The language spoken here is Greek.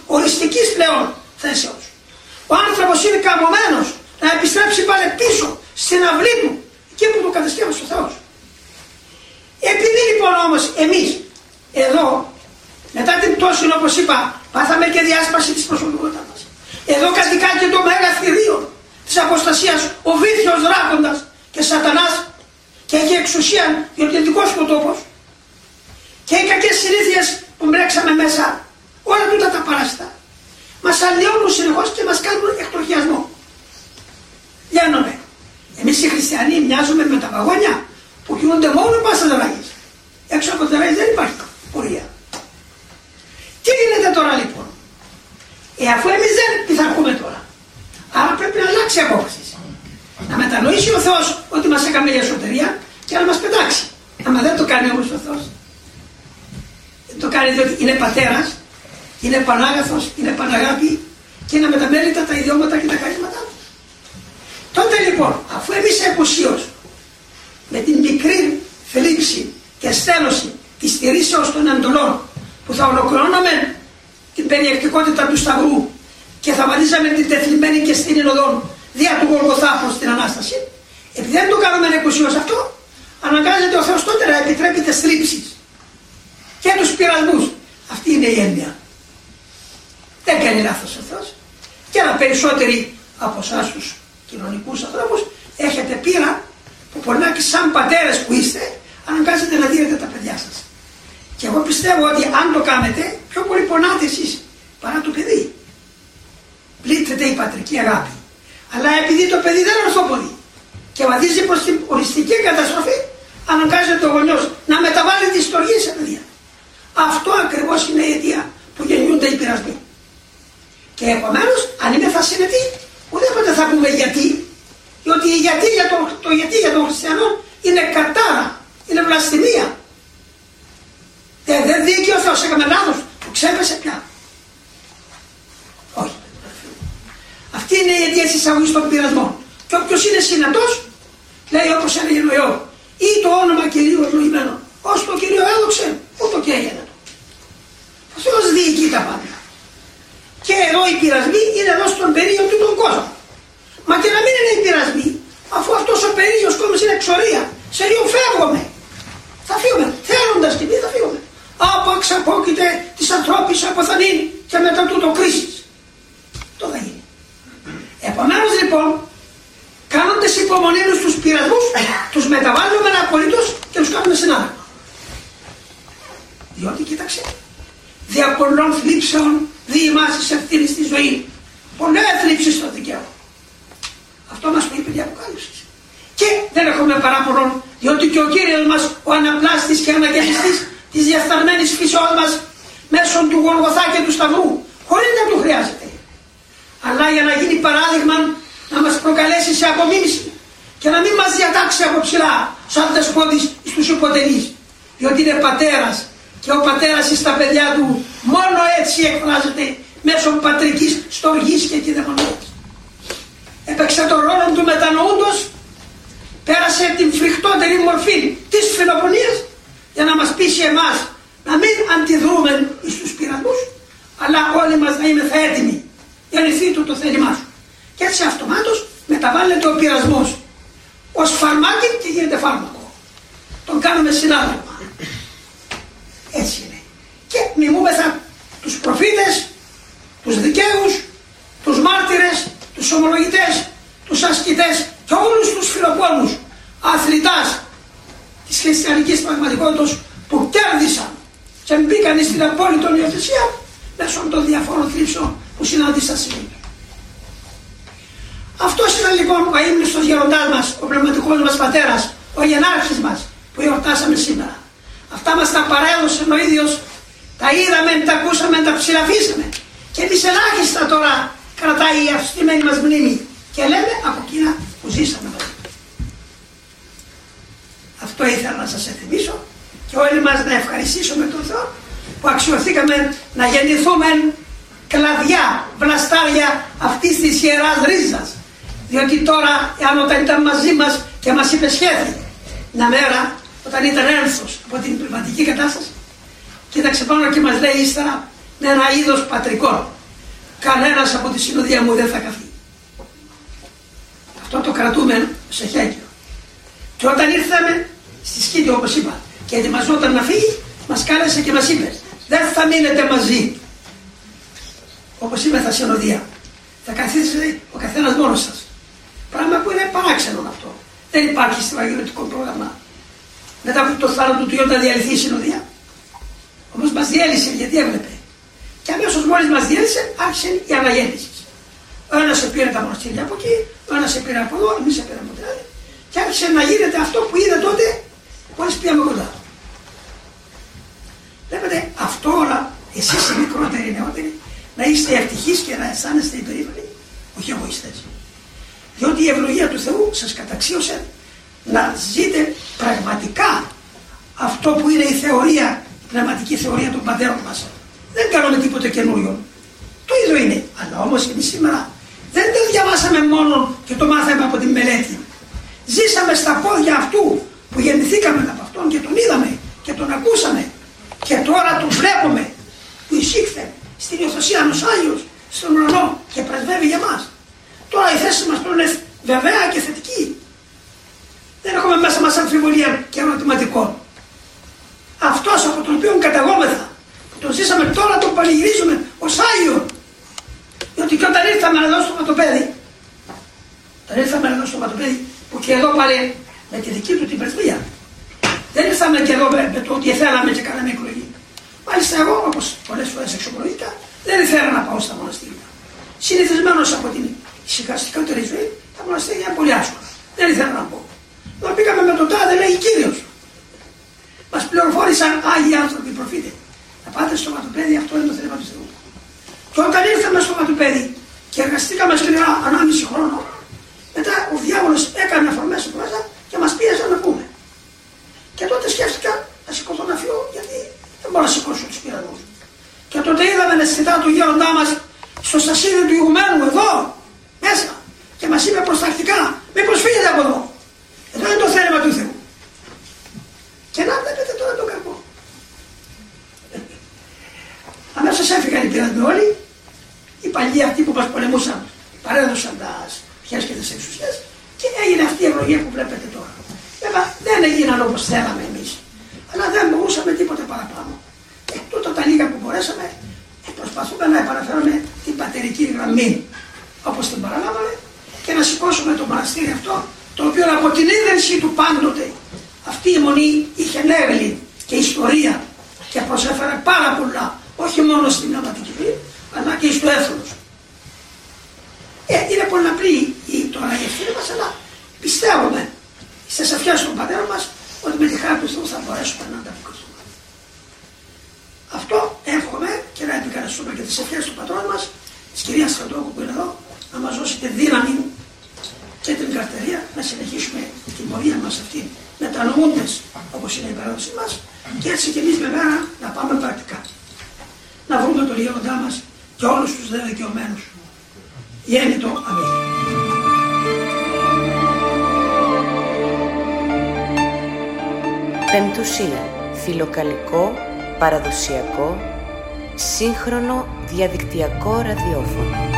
οριστικής πλέον θέσεως. Ο άνθρωπος είναι καμωμένος να επιστρέψει πάλι πίσω στην αυλή του, εκεί που το κατασκεύασε ο Θεός. Επειδή λοιπόν όμως εμείς εδώ, μετά την πτώση, όπως είπα, πάθαμε και διάσπαση της προσωπικότητας μας. Εδώ κατοικά και το μέγα θηρίο της αποστασίας, ο βήθιος δράκοντας και σατανάς, και έχει εξουσία διότι είναι δικός του τόπος, και οι κακές συνήθειες που μπλέξαμε μέσα, όλα τούτα τα παράστα μας αλλοιώνουν συνεχώς και μας κάνουν εκτροχιασμό. Λιάνομαι. Εμείς οι χριστιανοί μοιάζουμε με τα βαγόνια που κινούνται μόνο πάσα δραγής. Έξω από δραγής δεν υπάρχει πορεία. Τι γίνεται τώρα λοιπόν? Αφού εμείς δεν πειθαρχούμε τώρα, άρα πρέπει να αλλάξει η απόφαση. Να μετανοήσει ο Θεός ότι μας έκαμε για σωτηρία και να μας πετάξει. Άμα δεν το κάνει όμως ο Θεός, δεν το κάνει διότι είναι πατέρας, είναι πανάγαθος, είναι παναγάπη και είναι μεταμέλητα τα ιδιώματα και τα χαρίσματά του. Τότε λοιπόν, αφού εμείς εκουσίως με την μικρή θλίψη και στέλνωση της στηρίσεως των εντολών που θα ολοκληρώναμε την περιεκτικότητα του Σταυρού και θα βαδίζαμε την τεθλιμμένη και στην οδόν δια του Γολγοθά προς την Ανάσταση, επειδή δεν το κάνουμε εκουσίως αυτό, αναγκάζεται ο Θεός τότε να επιτρέπει τις θλίψεις και τους πειρασμούς. Αυτή είναι η έννοια. Δεν κάνει λάθος ο Θεός. Και ένα περισσότεροι από εσάς τους κοινωνικούς ανθρώπους έχετε πείρα που πολλάκι σαν πατέρες που είστε αναγκάζετε να δίνετε τα παιδιά σας. Και εγώ πιστεύω ότι αν το κάνετε πιο πολύ πονάτε εσείς παρά το παιδί. Πλήττεται η πατρική αγάπη. Αλλά επειδή το παιδί δεν ορθοποδεί και βαδίζει προς την οριστική καταστροφή, αναγκάζεται ο γονιός να μεταβάλει τη στοργή σε παιδιά. Αυτό ακριβώς είναι η αιτία που γεννιούνται οι πειρασμοί. Και επομένως, αν είμαι θα συνετή, ουδέποτε θα πούμε γιατί. Διότι το γιατί για τον χριστιανό είναι κατάρα, είναι βλαστημία. Δεν δίκαιο ο Θεός, έκαμε λάθος, που ξέπεσε πια. Όχι. Αυτή είναι η αιτία της εισαγωγής των πειρασμών. Και όποιος είναι συνετός, λέει όπως έλεγε ο Ιώβ, ή το όνομα Κυρίου ευλογημένο, ως το Κύριο έδοξε, ούτω και έγινε. Ο Θεός διοικεί τα πάντα. Και εδώ οι πειρασμοί είναι εδώ στον περίγειο του τον κόσμο. Μα και να μην είναι οι πειρασμοί, αφού αυτός ο περίγειος κόσμος είναι εξορία, σε λίγο φεύγουμε. Θα φύγουμε, θέλοντας και εμείς θα φύγουμε. Από εξαπόκειται της ανθρώπης αποθανήν και μετά τούτο κρίσης. Το θα γίνει. Επομένως λοιπόν, κάνοντας υπομονή στους πειρασμούς, τους μεταβάλλουμε απολύτως και τους κάνουμε συνάδελφα. Διότι κοίταξε, δια πολλών θλίψεων διημάσεις ευθύνης στη ζωή. Πολλές θλίψεις στο δικαίωμα. Αυτό μας το είπε η Αποκάλυψη. Και δεν έχουμε παράπονο, διότι και ο Κύριος μας, ο αναπλάστης και αναγεννηστής της διαφθαρμένης φύσεώς μας, μέσω του Γολγοθά και του Σταυρού, χωρίς να του χρειάζεται. Αλλά για να γίνει παράδειγμα, να μας προκαλέσει σε απομίμηση και να μην μας διατάξει από ψηλά, σαν δεσπότης στους υποτελείς. Διότι είναι πατέρας και ο πατέρας στα παιδιά του μόνο έτσι εκφράζεται μέσω πατρικής στοργής και κυδαιμονίας. Έπαιξε τον ρόλο του μετανοούντος, πέρασε την φρικτότερη μορφή της φιλοφωνίας για να μας πείσει εμάς να μην αντιδρούμε στους πειρασμούς, αλλά όλοι μας να είμαστε έτοιμοι για να του το θέλημά σου. Και έτσι αυτομάτως μεταβάλλεται ο πειρασμός ως φαρμάκι και γίνεται φάρμακο. Τον κάνουμε συνάδελφα. Έτσι είναι. Και μιμούμεθα τους προφήτες, τους δικαίους, τους μάρτυρες, τους ομολογητές, τους ασκητές και όλους τους φιλοπόλους αθλητάς της χριστιανικής πραγματικότητας που κέρδισαν και μπήκαν στην απόλυτη υιοθεσία μέσω των διαφόρων θλίψεων που συνάντησαν σήμερα. Αυτός ήταν λοιπόν ο αείμνηστος γεροντάς μας, ο πνευματικός μας πατέρας, ο γενάρχης μας που εορτάσαμε σήμερα. Αυτά μας τα παρέδωσε ο ίδιος, τα είδαμε, τα ακούσαμε, τα ψηλαφίσαμε και εμείς ελάχιστα τώρα κρατάει η αυστημένη μας μνήμη και λέμε από εκείνα που ζήσαμε μαζί. Αυτό ήθελα να σας εθυμίσω και όλοι μας να ευχαριστήσουμε τον Θεό που αξιωθήκαμε να γεννηθούμε κλαδιά, βλαστάρια αυτής της ιεράς ρίζας. Διότι τώρα, αν όταν ήταν μαζί μας και μας υπεσχέθηκε μια μέρα, όταν ήταν ένθος από την πνευματική κατάσταση, κοίταξε πάνω και μας λέει ύστερα με ένα είδος πατρικό. κανένας από τη συνοδεία μου δεν θα καθεί. Αυτό το κρατούμε σε χέκιο. Και όταν ήρθαμε στη Σκήτη, όπως είπα, και ετοιμαζόταν να φύγει, μας κάλεσε και μας είπε: δεν θα μείνετε μαζί. Όπως είπε στα συνοδεία. Θα καθίσετε ο καθένας μόνος σας. Πράγμα που είναι παράξενο αυτό. Δεν υπάρχει στο αγιωτικό πρόγραμμα. Μετά από το θάνατο του Υιού να διαλυθεί η συνοδεία. Όμως μας διέλυσε γιατί έβλεπε. Και αμέσως μόλις μας διέλυσε, άρχισε η αναγέννηση. Ο ένας πήρε τα μοναστήρια από εκεί, ο ένας πήρε από εδώ, εμείς πήραμε από την άλλη. Και άρχισε να γίνεται αυτό που είδε τότε, μόλις πήγαμε κοντά. Βλέπετε, αυτό όλα, εσείς οι μικρότεροι, οι νεότεροι, να είστε ευτυχείς και να αισθάνεστε υπερήφανοι, όχι εγωιστές. Διότι η ευλογία του Θεού σας καταξίωσε να ζείτε πραγματικά αυτό που είναι η θεωρία, η πνευματική θεωρία των πατέρων μας. Δεν κάνουμε τίποτε καινούριο. Το ίδιο είναι. Αλλά όμως εμείς σήμερα δεν το διαβάσαμε μόνο και το μάθαμε από τη μελέτη. Ζήσαμε στα πόδια αυτού που γεννηθήκαμε από αυτόν και τον είδαμε και τον ακούσαμε. Και τώρα τον βλέπουμε που εισήχθε στην υιοθεσία ενός Άγιος στον ουρανό και πρεσβεύει για μας. Τώρα η θέση μας τώρα είναι βεβαία και θετική. Δεν έχουμε μέσα μας αμφιβολία και ερωτηματικών. Αυτός από τον οποίο καταγόμεθα, που τον ζήσαμε τώρα, τον πανηγυρίζουμε ως Άγιο. Διότι και όταν ήρθαμε εδώ στο Ματοπέδι, που και εδώ πάλι με τη δική του την πρεσβεία, δεν ήρθαμε και εδώ με το ότι θέλαμε και κάναμε εκλογή. Μάλιστα εγώ, όπως πολλές φορές εξομολογήθηκα, δεν ήθελα να πάω στα μοναστήρια. Συνηθισμένος από την ησυχαστικότερη ζωή, τα μοναστήρια είναι πολύ άσχολα. Δεν ήθελα να πω. Εδώ πήγαμε με τον τάδε, λέει Κύριος. Μας πληροφόρησαν Άγιοι άνθρωποι, προφήτες. Να πάτε στο Ματοπέδι, αυτό είναι το θέλημα του Θεού. Και όταν ήρθαμε στο Ματοπέδι και εργαστήκαμε σκληρά 1,5 χρόνο, μετά ο διάβολος έκανε αφορμές στο μέσα και μας πίεζε να πούμε. Και τότε σκέφτηκα να σηκωθώ να φύγω, γιατί δεν μπορώ να σηκώσω τους πειραγμούς. Και τότε είδαμε αισθητά του γέροντά μας στο στασίδι του ηγουμένου εδώ, μέσα. Και μας είπε προστακτικά: μήπως φύγετε από εδώ. Εδώ είναι το θέλημα του Θεού. Και να βλέπετε τώρα τον καρπό. Αμέσως έφυγαν οι πειρασμοί όλοι. Οι παλιοί αυτοί που μας πολεμούσαν παρέδωσαν τα πιές και τις εξουσίες και έγινε αυτή η ευλογία που βλέπετε τώρα. Βέβαια δεν έγιναν όπως θέλαμε εμείς, αλλά δεν μπορούσαμε τίποτε παραπάνω. Τούτα τα λίγα που μπορέσαμε προσπαθούμε να επαναφέρουμε την πατερική γραμμή όπως την παραλάβαμε και να σηκώσουμε το μοναστήρι αυτό, το οποίο από την ίδρυση του πάντοτε αυτή η μονή είχε νεύλη και ιστορία και προσέφερε πάρα πολλά, όχι μόνο στην πνευματική ζωή, αλλά και στο έθνος. Είναι πολύ απλή τώρα η ευθύνη μας, αλλά πιστεύουμε στις ευχές των πατέρων μας ότι με τη χάρη του Θεού θα μπορέσουμε να ανταποκριθούμε. Αυτό εύχομαι και να επικαλεστούμε και τις ευχές των πατρών μας, της κυρίας Στρατόκου που είναι εδώ, να μας δώσει τη δύναμη και την καρτερία να συνεχίσουμε την πορεία μας αυτή μετανοούντες όπως είναι η παράδοση μας και έτσι και εμείς βέβαια να πάμε πρακτικά. Να βρούμε τον γέροντά μας και όλους τους δε δικαιωμένους. Γέννητο. Αμήν. Πεμπτουσία. Φιλοκαλικό, παραδοσιακό, σύγχρονο διαδικτυακό ραδιόφωνο.